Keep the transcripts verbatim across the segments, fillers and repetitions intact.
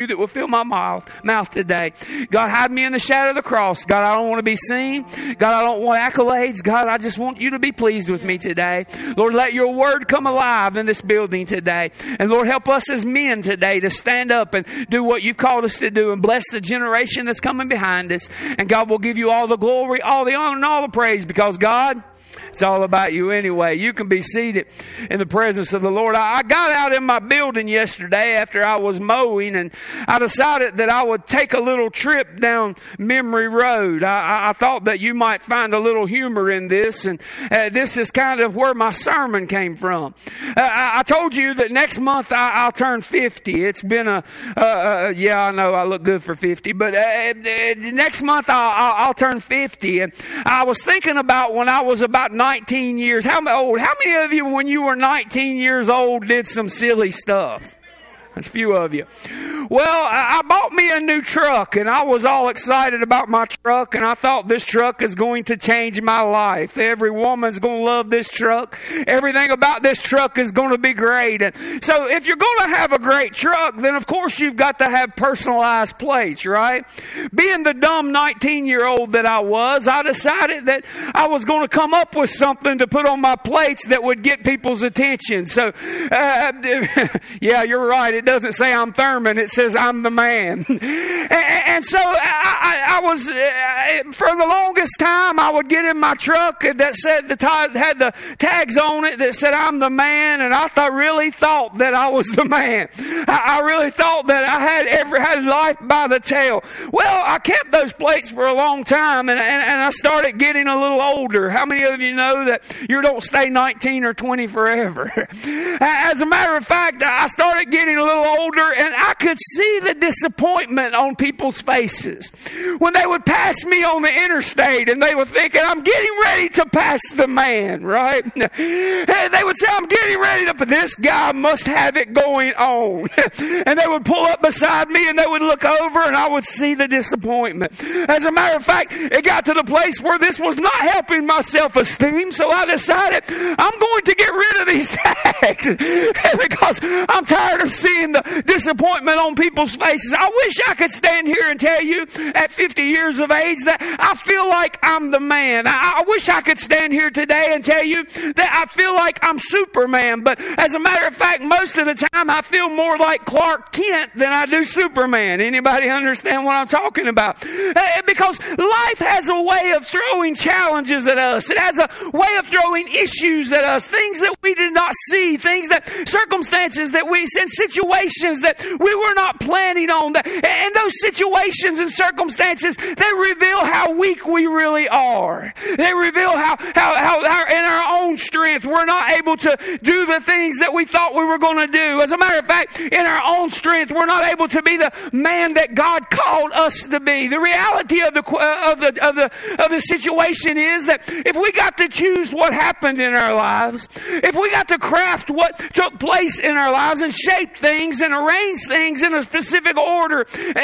that will fill my mouth, mouth today. God, hide me in the shadow of the cross. God, I don't want to be seen. God, I don't want accolades. God, I just want you to be pleased with me today. Lord, let your word come alive in this building today. And Lord, help us as men today to stand up and do what you've called us to do, and bless the generation that's coming behind us. And God will give you all the glory, all the honor, and all the praise, because God, it's all about you anyway. You can be seated in the presence of the Lord. I got out in my building yesterday after I was mowing, and I decided that I would take a little trip down memory road. I, I thought that you might find a little humor in this, and uh, this is kind of where my sermon came from. Uh, I, I told you that next month I, I'll turn fifty. It's been a, uh, uh, yeah, I know I look good for fifty, but uh, uh, next month I'll, I'll, I'll turn fifty. And I was thinking about when I was about nineteen years. How old? How many of you, when you were nineteen years old, did some silly stuff? A few of you. Well, I bought me a new truck, and I was all excited about my truck, and I thought this truck is going to change my life. Every woman's going to love this truck. Everything about this truck is going to be great. And so if you're going to have a great truck, then of course you've got to have personalized plates, right? Being the dumb nineteen-year-old that I was, I decided that I was going to come up with something to put on my plates that would get people's attention. So, uh, yeah, you're right. It doesn't say I'm Thurman. It says I'm the man. and, and so I, I, I was, uh, for the longest time, I would get in my truck that said the t- had the tags on it that said I'm the man, and I thought, really thought that I was the man. I, I really thought that I had every had life by the tail. Well, I kept those plates for a long time, and, and, and I started getting a little older. How many of you know that you don't stay nineteen or twenty forever? As a matter of fact, I started getting a little older, and I could see the disappointment on people's faces when they would pass me on the interstate, and they were thinking, I'm getting ready to pass the man, right? And they would say, I'm getting ready to, but this guy must have it going on. And they would pull up beside me, and they would look over, and I would see the disappointment. As a matter of fact, it got to the place where this was not helping my self-esteem, so I decided I'm going to get rid of these tags because I'm tired of seeing the disappointment on people's faces. I wish I could stand here and tell you at fifty years of age that I feel like I'm the man. I, I wish I could stand here today and tell you that I feel like I'm Superman. But as a matter of fact, most of the time I feel more like Clark Kent than I do Superman. Anybody understand what I'm talking about? Uh, because life has a way of throwing challenges at us. It has a way of throwing issues at us. Things that we did not see. Things that, circumstances that we, in situations that we were not planning on. And those situations and circumstances, they reveal how weak we really are. They reveal how, how, how, how in our own strength we're not able to do the things that we thought we were going to do. As a matter of fact, in our own strength, we're not able to be the man that God called us to be. The reality of the of the of the of the situation is that if we got to choose what happened in our lives, if we got to craft what took place in our lives and shape things and arrange things in a specific order,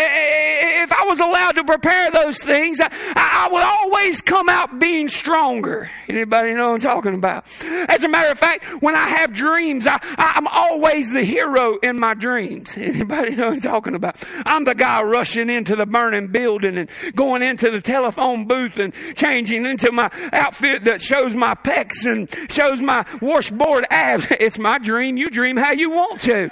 if I was allowed to prepare those things, I, I would always come out being stronger. Anybody know what I'm talking about? As a matter of fact, when I have dreams, I, I'm always the hero in my dreams. Anybody know what I'm talking about? I'm the guy rushing into the burning building and going into the telephone booth and changing into my outfit that shows my pecs and shows my washboard abs. It's my dream. You dream how you want to.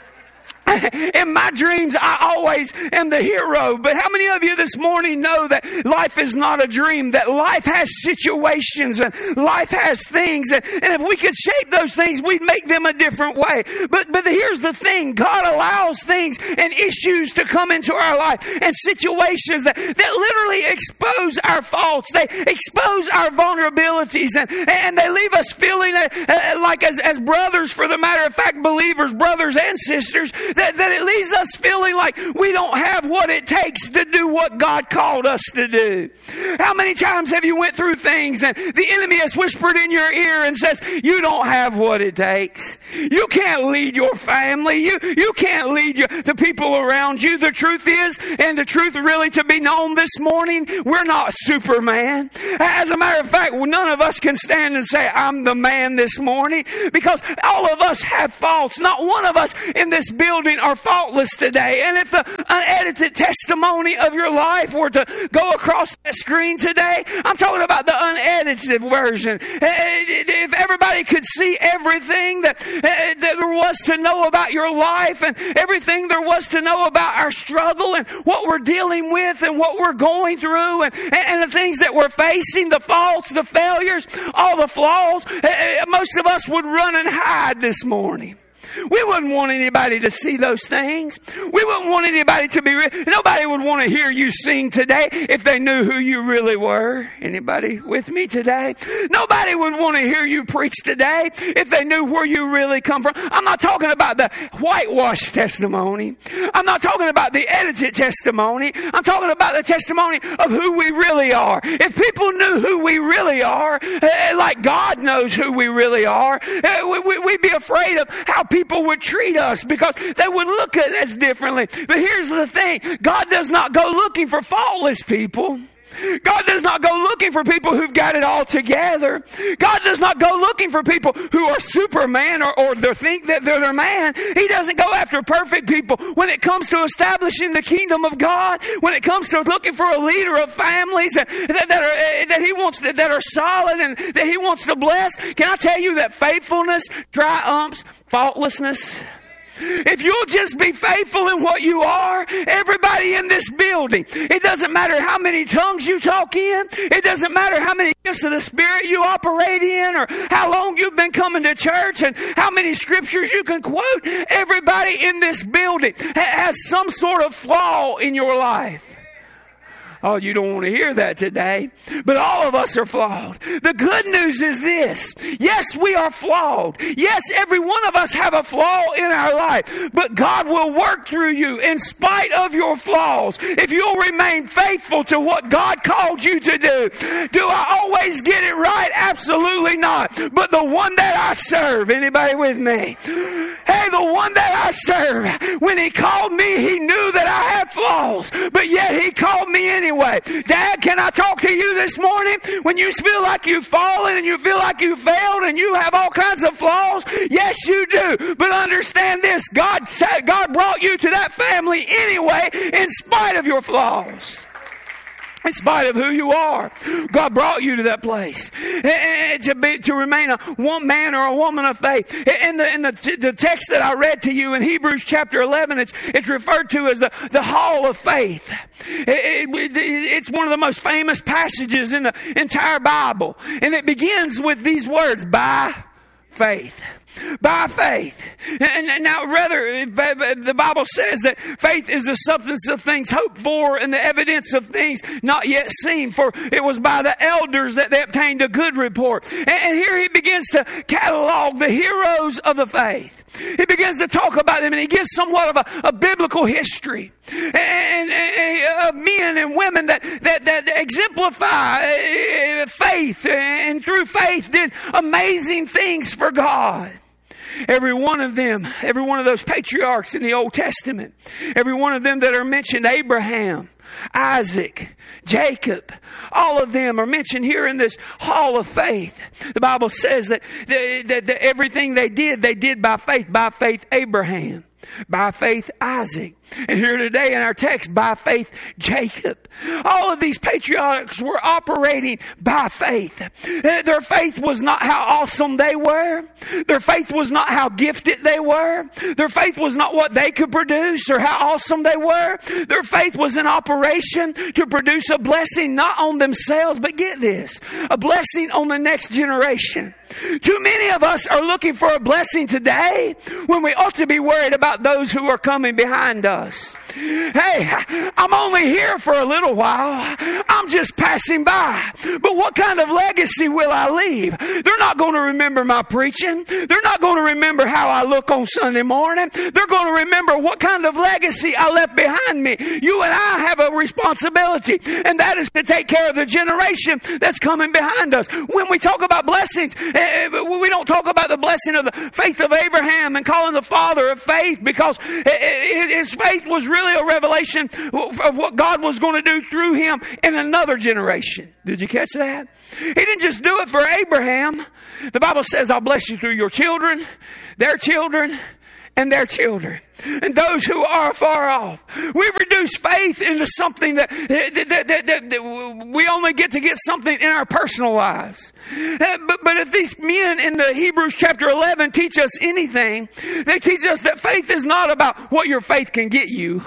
In my dreams, I always am the hero. But how many of you this morning know that life is not a dream? That life has situations and life has things. And, and if we could shape those things, we'd make them a different way. But but here's the thing. God allows things and issues to come into our life and situations that, that literally expose our faults. They expose our vulnerabilities. And, and they leave us feeling uh, uh, like as, as brothers, for the matter of fact, believers, brothers and sisters, That, that it leaves us feeling like we don't have what it takes to do what God called us to do. How many times have you went through things and the enemy has whispered in your ear and says, you don't have what it takes. You can't lead your family. You, you can't lead your, the people around you. The truth is, and the truth really to be known this morning, we're not Superman. As a matter of fact, none of us can stand and say, I'm the man this morning, because all of us have faults. Not one of us in this building living are faultless today. And if the unedited testimony of your life were to go across that screen today, I'm talking about the unedited version. If everybody could see everything that, that there was to know about your life and everything there was to know about our struggle and what we're dealing with and what we're going through and, and the things that we're facing, the faults, the failures, all the flaws, most of us would run and hide this morning. We wouldn't want anybody to see those things. We wouldn't want anybody to be... Re- Nobody would want to hear you sing today if they knew who you really were. Anybody with me today? Nobody would want to hear you preach today if they knew where you really come from. I'm not talking about the whitewashed testimony. I'm not talking about the edited testimony. I'm talking about the testimony of who we really are. If people knew who we really are, like God knows who we really are, we'd be afraid of how people People would treat us because they would look at us differently. But here's the thing. God does not go looking for faultless people. God does not go looking for people who've got it all together. God does not go looking for people who are Superman or, or they think that they're their man. He doesn't go after perfect people. When it comes to establishing the kingdom of God, when it comes to looking for a leader of families that, that, that, are, that he wants to, that are solid and that he wants to bless, can I tell you that faithfulness triumphs faultlessness? If you'll just be faithful in what you are, everybody in this building, it doesn't matter how many tongues you talk in, it doesn't matter how many gifts of the Spirit you operate in, or how long you've been coming to church, and how many scriptures you can quote, everybody in this building has some sort of flaw in your life. Oh, you don't want to hear that today. But all of us are flawed. The good news is this. Yes, we are flawed. Yes, every one of us have a flaw in our life. But God will work through you in spite of your flaws. If you'll remain faithful to what God called you to do. Do I always get it right? Absolutely not. But the one that I serve, anybody with me? Hey, the one that I serve, when He called me, He knew that I had flaws. But yet He called me anyway. Anyway, Dad, can I talk to you this morning? When you feel like you've fallen and you feel like you failed and you have all kinds of flaws, yes, you do. But understand this, God, God brought you to that family anyway in spite of your flaws. In spite of who you are, God brought you to that place and to be to remain a one man or a woman of faith. In the in the, the text that I read to you in Hebrews chapter eleven, it's it's referred to as the, the Hall of Faith. It, it, it's one of the most famous passages in the entire Bible, and it begins with these words: "By faith." By faith. And now rather, the Bible says that faith is the substance of things hoped for and the evidence of things not yet seen. For it was by the elders that they obtained a good report. And here he begins to catalog the heroes of the faith. He begins to talk about them, and he gives somewhat of a, a biblical history and, and, and, of men and women that, that, that exemplify faith, and through faith did amazing things for God. Every one of them, every one of those patriarchs in the Old Testament, every one of them that are mentioned, Abraham, Isaac, Jacob, all of them are mentioned here in this Hall of Faith. The Bible says that, that, that everything they did, they did by faith. By faith, Abraham. By faith, Isaac. And here today in our text, by faith, Jacob. All of these patriarchs were operating by faith. Their faith was not how awesome they were. Their faith was not how gifted they were. Their faith was not what they could produce or how awesome they were. Their faith was in operation to produce a blessing not on themselves, but get this, a blessing on the next generation. Too many of us are looking for a blessing today when we ought to be worried about those who are coming behind us. Hey, I'm only here for a little while. I'm just passing by. But what kind of legacy will I leave? They're not going to remember my preaching. They're not going to remember how I look on Sunday morning. They're going to remember what kind of legacy I left behind me. You and I have a responsibility, and that is to take care of the generation that's coming behind us. When we talk about blessings, we don't talk about the blessing of the faith of Abraham and calling the father of faith, because his faith was really a revelation of what God was going to do through him in another generation. Did you catch that? He didn't just do it for Abraham. The Bible says, I'll bless you through your children, their children, and their children, and those who are far off. We've reduced faith into something that, that, that, that, that, that we only get to get something in our personal lives. Uh, but, but if these men in the Hebrews chapter eleven teach us anything, they teach us that faith is not about what your faith can get you.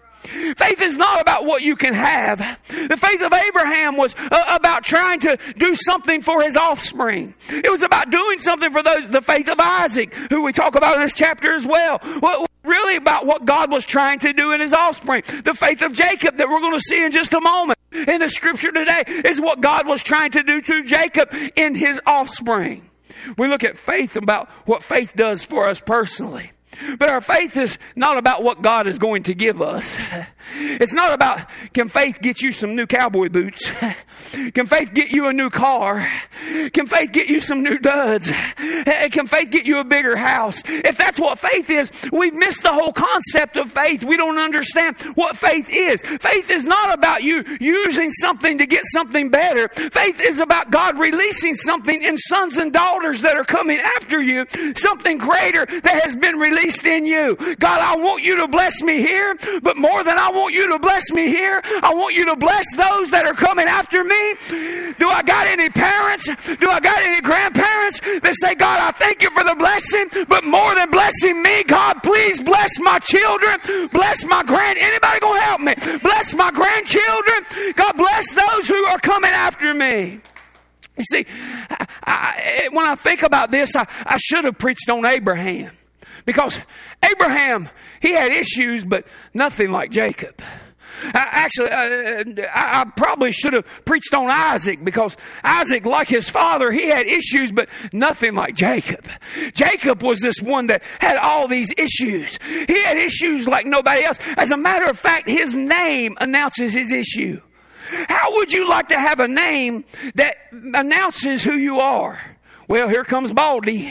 Faith is not about what you can have. The faith of Abraham was uh, about trying to do something for his offspring. It was about doing something for those. The faith of Isaac, who we talk about in this chapter as well, well really about what God was trying to do in his offspring. The faith of Jacob that we're going to see in just a moment in the scripture today is what God was trying to do to Jacob in his offspring. We look at faith about what faith does for us personally. But our faith is not about what God is going to give us. It's not about, can faith get you some new cowboy boots? Can faith get you a new car? Can faith get you some new duds? Can faith get you a bigger house? If that's what faith is, we've missed the whole concept of faith. We don't understand what faith is. Faith is not about you using something to get something better. Faith is about God releasing something in sons and daughters that are coming after you, something greater that has been released in you. God, I want you to bless me here, but more than I want you to bless me here, I want you to bless those that are coming after me. Do I got any parents? Do I got any grandparents that say, God, I thank you for the blessing, but more than blessing me, God, please bless my children, bless my grand, anybody gonna help me? Bless my grandchildren. God, bless those who are coming after me. You see, I, I, when I think about this, I, I should have preached on Abraham. Because Abraham, he had issues, but nothing like Jacob. I, actually, uh, I, I probably should have preached on Isaac, because Isaac, like his father, he had issues, but nothing like Jacob. Jacob was this one that had all these issues. He had issues like nobody else. As a matter of fact, his name announces his issue. How would you like to have a name that announces who you are? Well, here comes Baldy.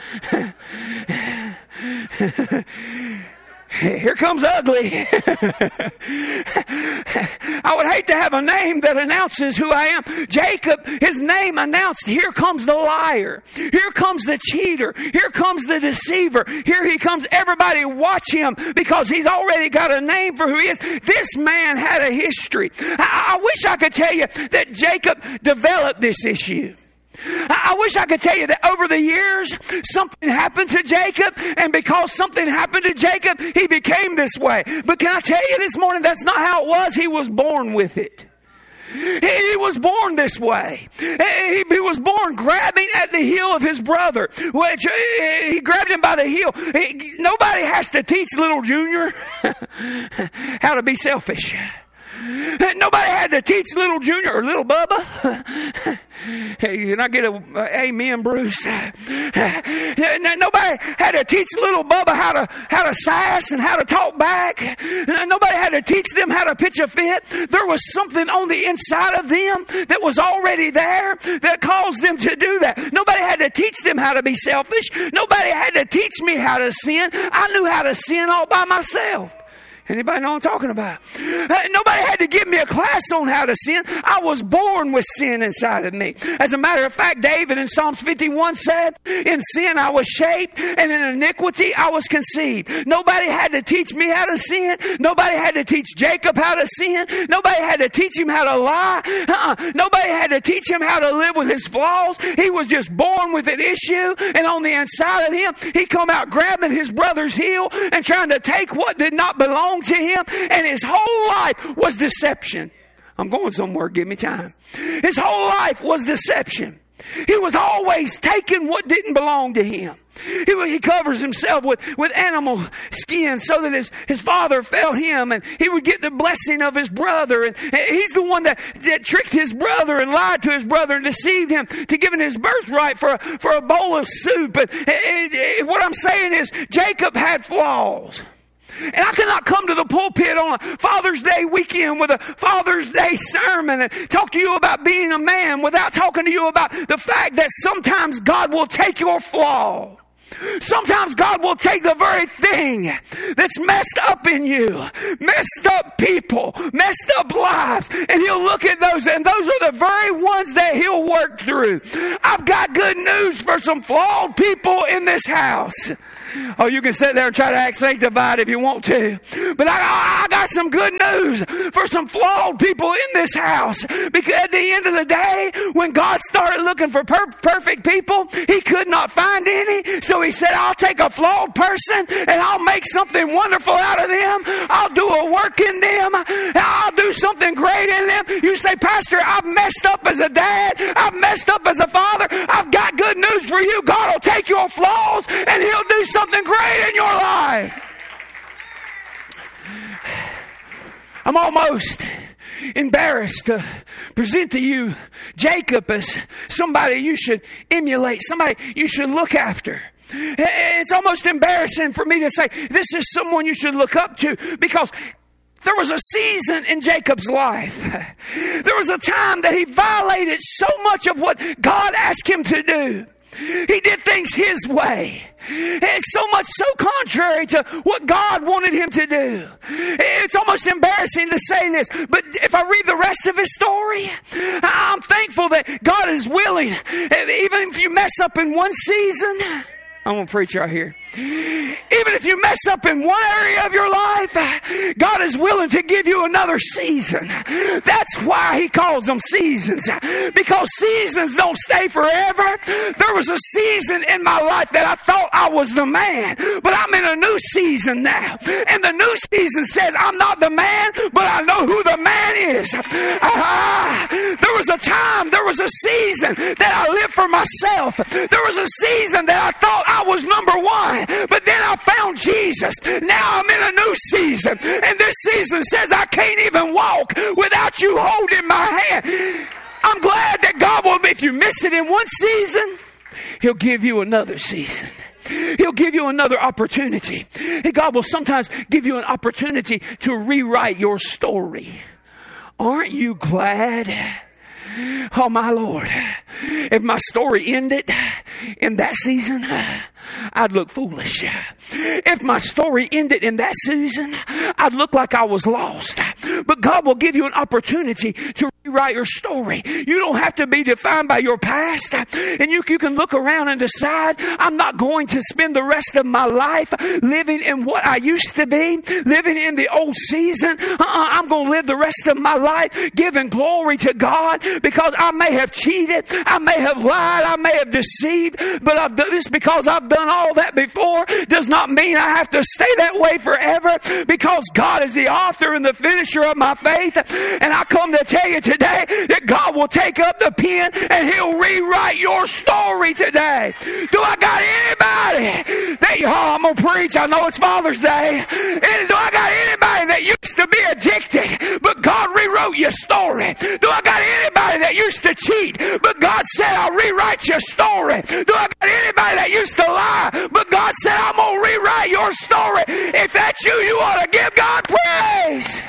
Here comes Ugly. I would hate to have a name that announces who I am. Jacob, his name announced, here comes the liar. Here comes the cheater. Here comes the deceiver. Here he comes. Everybody watch him, because he's already got a name for who he is. This man had a history. I, I wish I could tell you that Jacob developed this issue. I wish I could tell you that over the years, something happened to Jacob, and because something happened to Jacob, he became this way. But can I tell you this morning, that's not how it was. He was born with it. He was born this way. He was born grabbing at the heel of his brother, which he grabbed him by the heel. Nobody has to teach little Junior how to be selfish. Nobody had to teach little Junior or little Bubba. Hey, can I get a uh, amen, Bruce? Nobody had to teach little Bubba how to how to sass and how to talk back. Nobody had to teach them how to pitch a fit. There was something on the inside of them that was already there that caused them to do that. Nobody had to teach them how to be selfish. Nobody had to teach me how to sin. I knew how to sin all by myself. Anybody know what I'm talking about? Uh, nobody had to give me a class on how to sin. I was born with sin inside of me. As a matter of fact, David in Psalms fifty-one said, in sin I was shaped, and in iniquity I was conceived. Nobody had to teach me how to sin. Nobody had to teach Jacob how to sin. Nobody had to teach him how to lie. Uh-uh. Nobody had to teach him how to live with his flaws. He was just born with an issue, and on the inside of him, he come out grabbing his brother's heel and trying to take what did not belong to him, and his whole life was deception. I'm going somewhere, give me time. His whole life was deception. He was always taking what didn't belong to him. He, he covers himself with, with animal skin so that his, his father felt him, and he would get the blessing of his brother. And he's the one that, that tricked his brother and lied to his brother and deceived him to giving his birthright for, for a bowl of soup. And it, it, what I'm saying is, Jacob had flaws. And I cannot come to the pulpit on a Father's Day weekend with a Father's Day sermon and talk to you about being a man without talking to you about the fact that sometimes God will take your flaw. Sometimes God will take the very thing that's messed up in you, messed up people, messed up lives, and He'll look at those, and those are the very ones that He'll work through. I've got good news for some flawed people in this house. Oh, you can sit there and try to act sanctified if you want to. But I, I got some good news for some flawed people in this house. Because at the end of the day, when God started looking for per- perfect people, He could not find any. So He said, I'll take a flawed person and I'll make something wonderful out of them. I'll do a work in them. I'll do something great in them. You say, Pastor, I've messed up as a dad. I've messed up as a father. I've got good news for you. God will take your flaws and He'll do something great in your life. I'm almost embarrassed to present to you Jacob as somebody you should emulate, somebody you should look after. It's almost embarrassing for me to say this is someone you should look up to, because there was a season in Jacob's life. There was a time that he violated so much of what God asked him to do. He did things his way. It's so much so contrary to what God wanted him to do. It's almost embarrassing to say this, but if I read the rest of his story, I'm thankful that God is willing. Even if you mess up in one season, I'm going to preach right here. Even if you mess up in one area of your life, God is willing to give you another season. That's why He calls them seasons. Because seasons don't stay forever. There was a season in my life that I thought I was the man, but I'm in a new season now. And the new season says I'm not the man, but I know who the man is. Ah, there was a time, there was a season that I lived for myself. There was a season that I thought I was number one. But then I found Jesus. Now I'm in a new season. And this season says I can't even walk without you holding my hand. I'm glad that God will, if you miss it in one season, He'll give you another season. He'll give you another opportunity. And God will sometimes give you an opportunity to rewrite your story. Aren't you glad? Oh my Lord, if my story ended in that season, I'd look foolish. If my story ended in that season, I'd look like I was lost. But God will give you an opportunity to rewrite your story. You don't have to be defined by your past. And you, you can look around and decide, I'm not going to spend the rest of my life living in what I used to be, living in the old season. Uh-uh, I'm going to live the rest of my life giving glory to God, because I may have cheated, I may have lied, I may have deceived, but I've done this because I've done all that before does not mean I have to stay that way forever, because God is the author and the finisher of my faith. And I come to tell you today that God will take up the pen and He'll rewrite your story today. Do I got anybody that, oh, I'm going to preach, I know it's Father's Day. And do I got anybody that used to be addicted, but God rewrote your story? Do I got anybody that used to cheat, but God said, I'll rewrite your story? Do I got anybody that used to lie, but God said, I'm going to rewrite your story? If that's you, you ought to give God praise.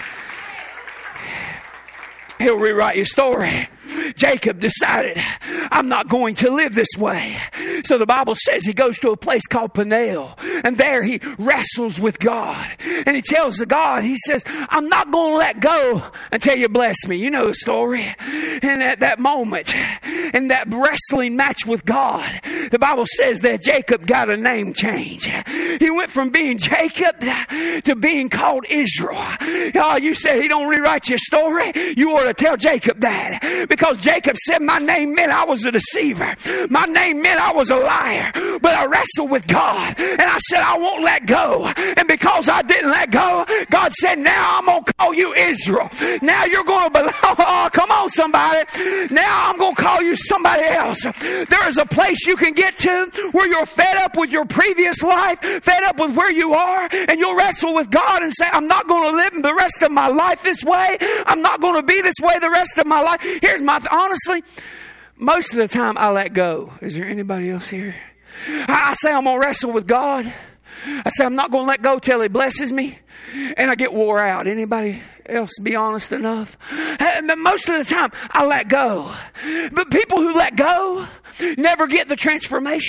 He'll rewrite your story. Jacob decided, I'm not going to live this way. So the Bible says he goes to a place called Peniel, and there he wrestles with God. And he tells the God, he says, I'm not going to let go until you bless me. You know the story. And at that moment, in that wrestling match with God, the Bible says that Jacob got a name change. He went from being Jacob to being called Israel. Oh, you said He don't rewrite your story? You ought to tell Jacob that. Because Jacob said, my name meant I was a deceiver. My name meant I was a liar. But I wrestled with God. And I said, I won't let go. And because I didn't let go, God said, now I'm going to call you Israel. Now you're going to belong. Oh, come on, somebody. Now I'm going to call you somebody else. There is a place you can get to where you're fed up with your previous life, fed up with where you are, and you'll wrestle with God and say, I'm not going to live the rest of my life this way. I'm not going to be this way the rest of my life. Here's my, honestly, most of the time I let go. Is there anybody else here? I, I say I'm going to wrestle with God. I say I'm not going to let go till He blesses me. And I get wore out. Anybody else be honest enough? And most of the time I let go. But people who let go never get the transformation.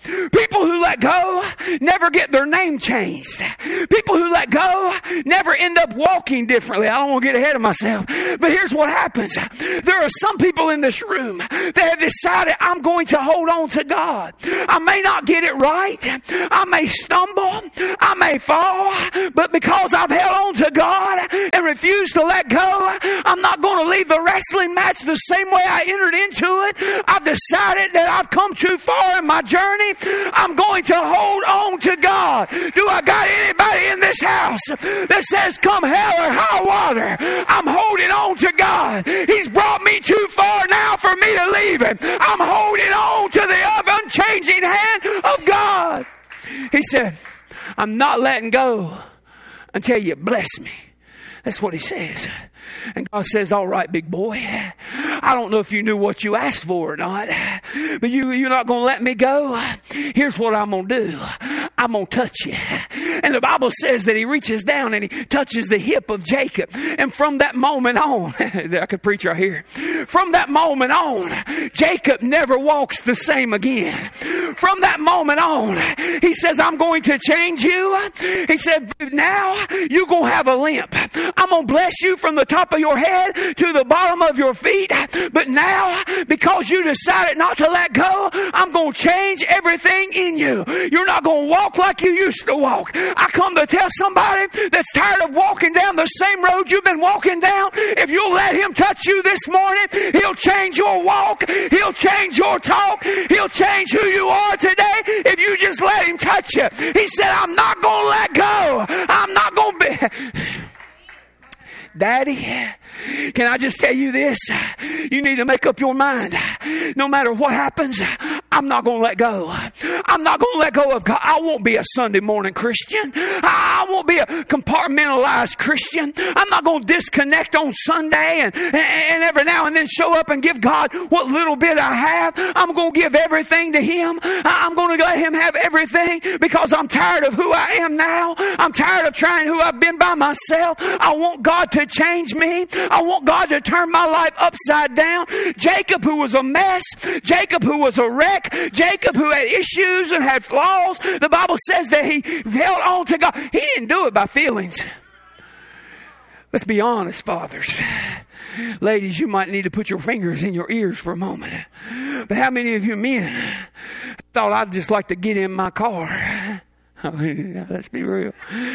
People who let go never get their name changed. People who let go never end up walking differently. I don't want to get ahead of myself, but here's what happens. There are some people in this room that have decided, I'm going to hold on to God. I may not get it right. I may stumble. I may fall, but because I've held on to God and refused to let go, I'm not going to leave the wrestling match the same way I entered into it. I've decided that I've come too far in my journey. I'm going to hold on to God. Do I got anybody in this house that says, come hell or high water, I'm holding on to God. He's brought me too far now for me to leave Him. I'm holding on to the unchanging hand of God. He said, I'm not letting go until you bless me. That's what He says. And God says, all right, big boy, I don't know if you knew what you asked for or not, but you, you're not going to let me go. Here's what I'm going to do. I'm going to touch you. And the Bible says that He reaches down and He touches the hip of Jacob. And from that moment on, I could preach right here. From that moment on, Jacob never walks the same again. From that moment on, He says, I'm going to change you. He said, now you're going to have a limp. I'm going to bless you from the top of your head to the bottom of your feet. But now, because you decided not to let go, I'm going to change everything in you. You're not going to walk like you used to walk. I come to tell somebody that's tired of walking down the same road you've been walking down, if you'll let Him touch you this morning, He'll change your walk. He'll change your talk. He'll change who you are today if you just let Him touch you. He said, I'm not going to let go. I'm not going to be... Daddy, can I just tell you this? You need to make up your mind. No matter what happens, I'm not going to let go. I'm not going to let go of God. I won't be a Sunday morning Christian. I won't be a compartmentalized Christian. I'm not going to disconnect on Sunday and, and, and every now and then show up and give God what little bit I have. I'm going to give everything to Him. I'm going to let Him have everything because I'm tired of who I am now. I'm tired of trying who I've been by myself. I want God to change me. I want God to turn my life upside down. Jacob, who was a mess, Jacob, who was a wreck, Jacob, who had issues and had flaws, the Bible says that he held on to God. He didn't do it by feelings. Let's be honest, fathers. Ladies, you might need to put your fingers in your ears for a moment. But how many of you men thought I'd just like to get in my car? Let's be real.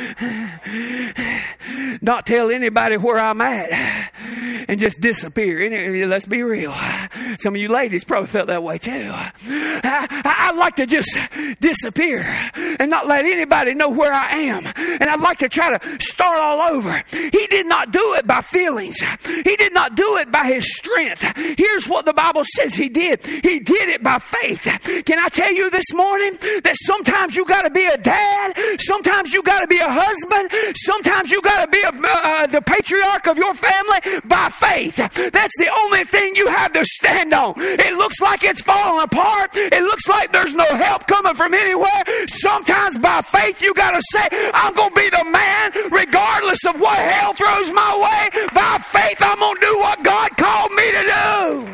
Not tell anybody where I'm at and just disappear. Let's be real. Some of you ladies probably felt that way too. I, I'd like to just disappear and not let anybody know where I am. And I'd like to try to start all over. He did not do it by feelings. He did not do it by his strength. Here's what the Bible says he did. He did it by faith. Can I tell you this morning that sometimes you got to be a dad? Sometimes you got to be a husband. Sometimes you got to be a, uh, the patriarch of your family by faith. That's the only thing you have to stand on. It looks like it's falling apart. It looks like there's no help coming from anywhere. Sometimes by faith you got to say, I'm going to be the man regardless of what hell throws my way. By faith I'm going to do what God called me to do.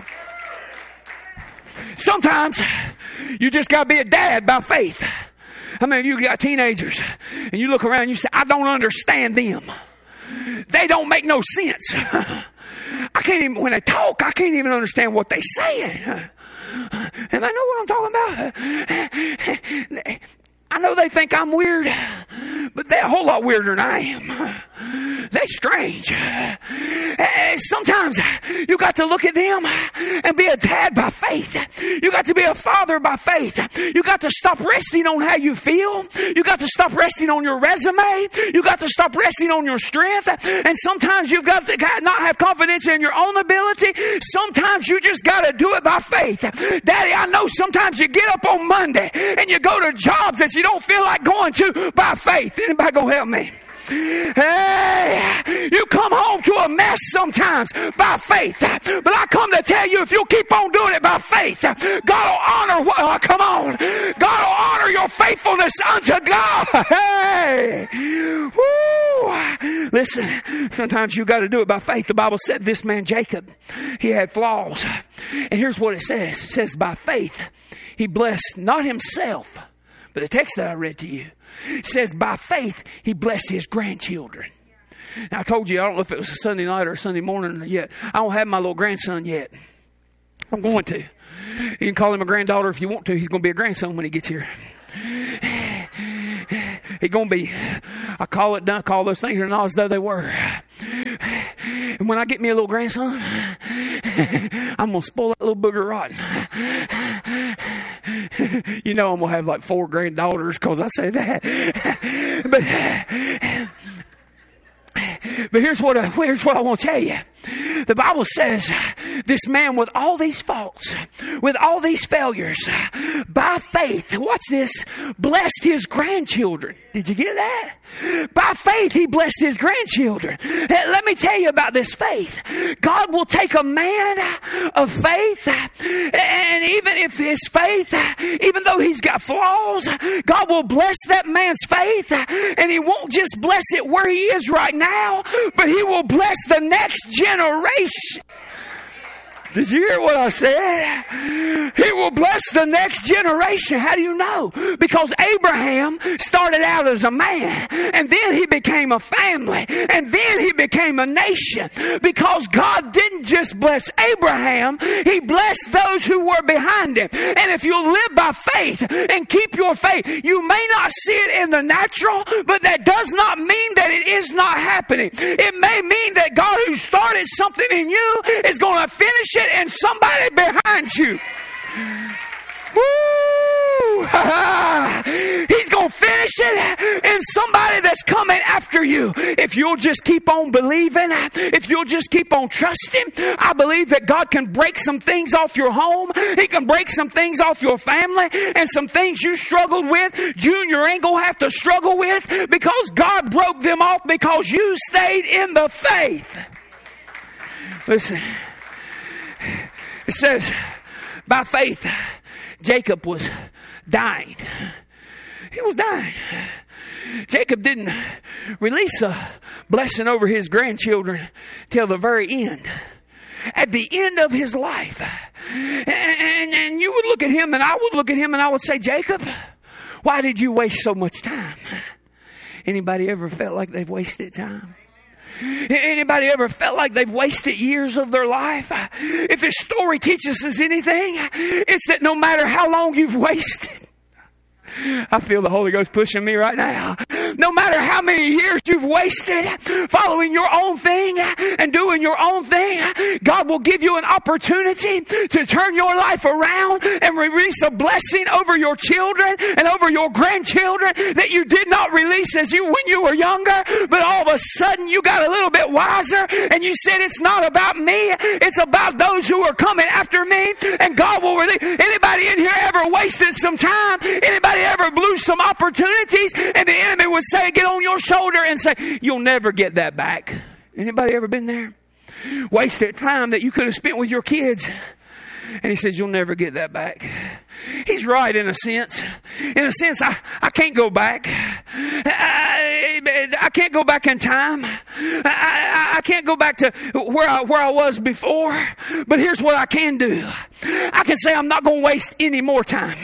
Sometimes you just got to be a dad by faith. How many of you got teenagers and you look around and you say, I don't understand them. They don't make no sense. I can't even, when they talk, I can't even understand what they're saying. And I know what I'm talking about. I know they think I'm weird, but they're a whole lot weirder than I am. They're strange. Sometimes you got to look at them and be a dad by faith. You got to be a father by faith. You got to stop resting on how you feel. You got to stop resting on your resume. You got to stop resting on your strength. And sometimes you've got to not have confidence in your own ability. Sometimes you just got to do it by faith. Daddy, I know sometimes you get up on Monday and you go to jobs that you don't feel like going to by faith. Anybody gonna help me? Hey, you come home to a mess sometimes by faith. But I come to tell you, if you'll keep on doing it by faith, God will honor what, oh, come on. God will honor your faithfulness unto God. Hey. Woo. Listen, sometimes you got to do it by faith. The Bible said this man Jacob, he had flaws. And here's what it says. It says by faith, he blessed not himself, but the text that I read to you, it says by faith, he blessed his grandchildren. Now I told you, I don't know if it was a Sunday night or a Sunday morning yet. I don't have my little grandson yet. I'm going to. You can call him a granddaughter if you want to. He's going to be a grandson when he gets here. He's going to be, I call it done, call those things are not as though they were. And when I get me a little grandson, I'm going to spoil that little booger rotten. You know I'm going to have like four granddaughters because I said that. But... But here's what I, here's what I want to tell you. The Bible says this man with all these faults, with all these failures, by faith, watch this, blessed his grandchildren. Did you get that? By faith, he blessed his grandchildren. Let me tell you about this faith. God will take a man of faith, and even if his faith, even though he's got flaws, God will bless that man's faith, and he won't just bless it where he is right now, but he will bless the next generation. Did you hear what I said? He will bless the next generation. How do you know? Because Abraham started out as a man, and then he became a family, and then he became a nation. Because God didn't just bless Abraham, he blessed those who were behind him. And if you live by faith and keep your faith, you may not see it in the natural, but that does not mean that it is not happening. It may mean that God who started something in you is going to finish it and somebody behind you. Woo! He's going to finish it in somebody that's coming after you. If you'll just keep on believing, if you'll just keep on trusting, I believe that God can break some things off your home. He can break some things off your family, and some things you struggled with, Junior ain't going to have to struggle with, because God broke them off because you stayed in the faith. Listen. It says, by faith, Jacob was dying. He was dying. Jacob didn't release a blessing over his grandchildren till the very end. At the end of his life. And, and, and you would look at him, and I would look at him, and I would say, Jacob, why did you waste so much time? Anybody ever felt like they've wasted time? Anybody ever felt like they've wasted years of their life? If this story teaches us anything, it's that no matter how long you've wasted, I feel the Holy Ghost pushing me right now. No matter how many years you've wasted following your own thing and doing your own thing, God will give you an opportunity to turn your life around and release a blessing over your children and over your grandchildren that you did not release as you when you were younger, but all of a sudden you got a little bit wiser and you said, it's not about me, it's about those who are coming after me, and God will release. Anybody in here ever wasted some time? Anybody ever blew some opportunities and the enemy would say, get on your shoulder and say, you'll never get that back? Anybody ever been there? Wasted time that you could have spent with your kids. And he says, you'll never get that back. He's right in a sense. In a sense, I, I can't go back. I, I can't go back in time. I, I, I can't go back to where I, where I was before. But here's what I can do. I can say I'm not going to waste any more time.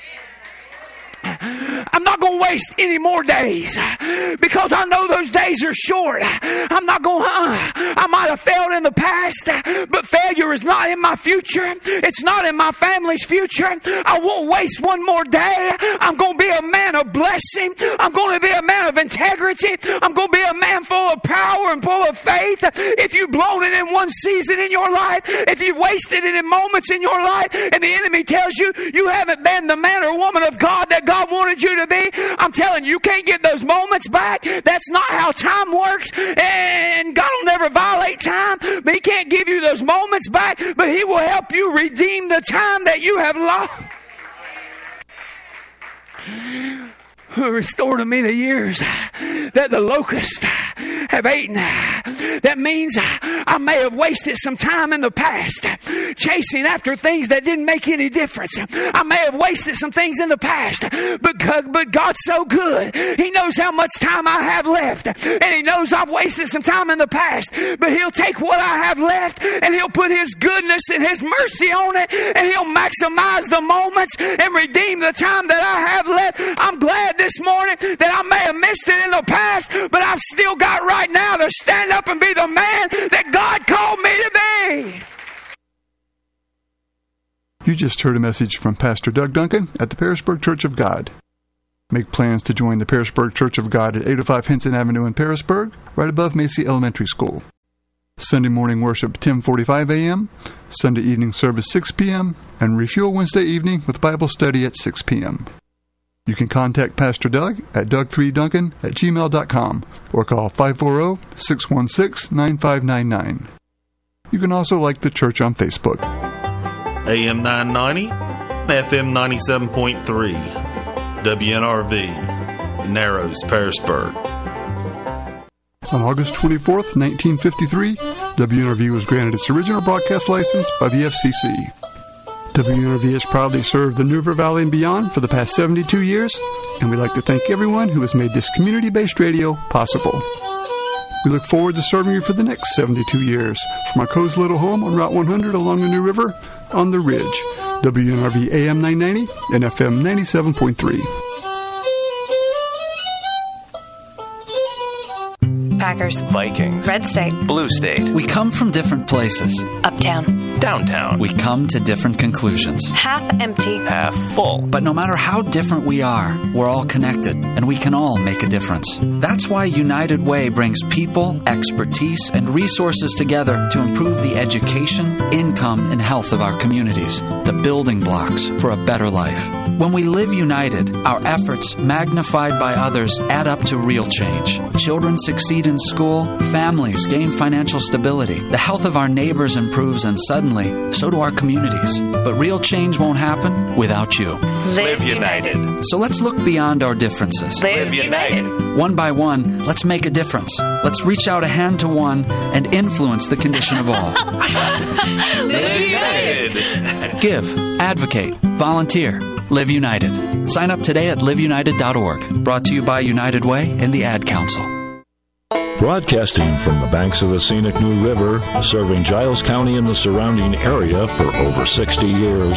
I'm not going to waste any more days because I know those days are short. I'm not going to, uh, I might have failed in the past, but failure is not in my future. It's not in my family's future. I won't waste one more day. I'm going to be a man of blessing. I'm going to be a man of integrity. I'm going to be a man full of power and full of faith. If you've blown it in one season in your life, if you've wasted it in moments in your life, and the enemy tells you you haven't been the man or woman of God that God wanted you to be, I'm telling you, you can't get those moments back. That's not how time works. And God will never violate time, but He can't give you those moments back, but He will help you redeem the time that you have lost. Restore to me the years that the locusts have eaten. That means I may have wasted some time in the past chasing after things that didn't make any difference. I may have wasted some things in the past, but God, but God's so good. He knows how much time I have left, and He knows I've wasted some time in the past, but He'll take what I have left and He'll put His goodness and His mercy on it, and He'll maximize the moments and redeem the time that I have left. I'm glad this morning that I may have missed it in the past, but I've still got right now to stand up and be the man that God called me to be. You just heard a message from Pastor Doug Duncan at the Pearisburg Church of God. Make plans to join the Pearisburg Church of God at eight oh five Henson Avenue in Pearisburg, right above Macy Elementary School. Sunday morning worship ten forty-five a.m., Sunday evening service six p.m., and refuel Wednesday evening with Bible study at six p.m. You can contact Pastor Doug at doug three duncan at gmail dot com or call five four zero, six one six, nine five nine nine. You can also like the church on Facebook. A M nine ninety, F M ninety-seven point three, W N R V, Narrows, Pearisburg. On August twenty-fourth, nineteen fifty-three, W N R V was granted its original broadcast license by the F C C. W N R V has proudly served the New River Valley and beyond for the past seventy-two years, and we'd like to thank everyone who has made this community-based radio possible. We look forward to serving you for the next seventy-two years from our cozy little home on Route one hundred along the New River on the Ridge. W N R V A M nine ninety and F M ninety-seven point three. Packers, Vikings, Red State, Blue State. We come from different places. Uptown, Downtown. We come to different conclusions. half empty, Half full. But no matter how different we are, we're all connected, and we can all make a difference. That's why United Way brings people, expertise, and resources together to improve the education, income, and health of our communities, the building blocks for a better life. When we live united, our efforts, magnified by others, add up to real change. Children succeed in school, families gain financial stability, the health of our neighbors improves, and suddenly, so do our communities. But real change won't happen without you. Live united. So let's look beyond our differences. Live united. One by one, let's make a difference. Let's reach out a hand to one and influence the condition of all. Live united. Give, advocate, volunteer. Live United. Sign up today at live united dot org. Brought to you by United Way and the Ad Council. Broadcasting from the banks of the scenic New River, serving Giles County and the surrounding area for over sixty years,